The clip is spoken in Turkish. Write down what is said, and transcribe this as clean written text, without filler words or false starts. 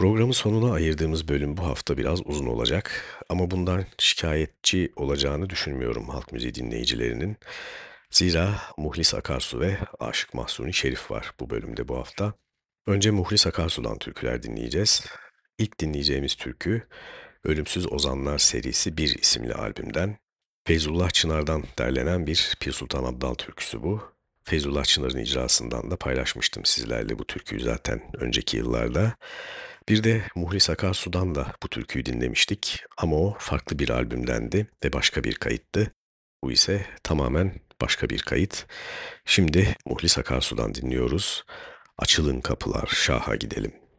Programın sonuna ayırdığımız bölüm bu hafta biraz uzun olacak ama bundan şikayetçi olacağını düşünmüyorum halk müziği dinleyicilerinin. Zira Muhlis Akarsu ve Aşık Mahzuni Şerif var bu bölümde bu hafta. Önce Muhlis Akarsu'dan türküler dinleyeceğiz. İlk dinleyeceğimiz türkü Ölümsüz Ozanlar serisi bir isimli albümden. Feyzullah Çınar'dan derlenen bir Pir Sultan Abdal türküsü bu. Feyzullah Çınar'ın icrasından da paylaşmıştım sizlerle bu türküyü zaten önceki yıllarda. Bir de Muhlis Akarsu'dan da bu türküyü dinlemiştik ama o farklı bir albümdendi ve başka bir kayıttı. Bu ise tamamen başka bir kayıt. Şimdi Muhlis Akarsu'dan dinliyoruz. Açılın kapılar, şaha gidelim.